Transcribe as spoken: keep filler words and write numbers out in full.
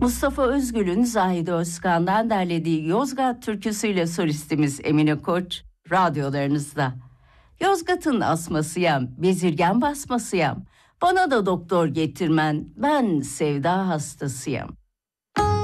Mustafa Özgül'ün Zahide Özkan'dan derlediği Yozgat türküsüyle solistimiz Emine Koç radyolarınızda. Yozgat'ın asmasıyam, bezirgen basmasıyam, bana da doktor getirmen, ben sevda hastasıyam.